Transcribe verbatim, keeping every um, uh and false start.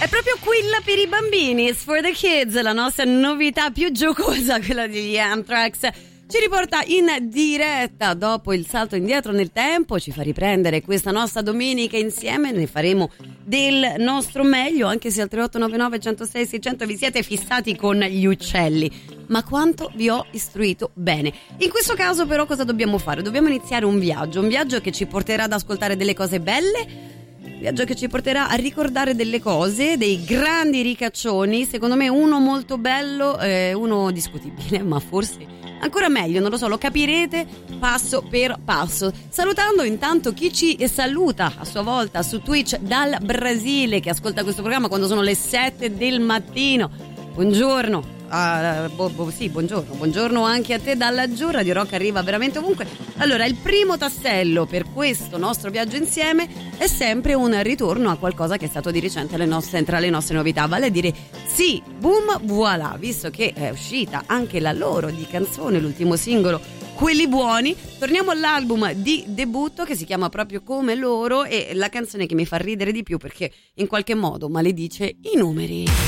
È proprio quella per i bambini, It's for the Kids, la nostra novità più giocosa, quella degli Anthrax. Ci riporta in diretta dopo il salto indietro nel tempo, ci fa riprendere questa nostra domenica insieme, ne faremo del nostro meglio, anche se al tre otto nove nove uno zero sei sei zero zero vi siete fissati con gli uccelli. Ma quanto vi ho istruito bene. In questo caso però cosa dobbiamo fare? Dobbiamo iniziare un viaggio, un viaggio che ci porterà ad ascoltare delle cose belle, viaggio che ci porterà a ricordare delle cose, dei grandi ricaccioni, secondo me uno molto bello, eh, uno discutibile, ma forse ancora meglio, non lo so, lo capirete passo per passo. Salutando intanto chi ci saluta a sua volta su Twitch dal Brasile, che ascolta questo programma quando sono le sette del mattino. Buongiorno. Uh, bo, bo, sì, buongiorno, buongiorno anche a te dalla giù. Radio Rock arriva veramente ovunque. Allora, il primo tassello per questo nostro viaggio insieme è sempre un ritorno a qualcosa che è stato di recente le nostre, tra le nostre novità, vale a dire sì, boom, voilà, visto che è uscita anche la loro di canzone, l'ultimo singolo, Quelli Buoni. Torniamo all'album di debutto che si chiama proprio come loro, e la canzone che mi fa ridere di più perché in qualche modo maledice i numeri.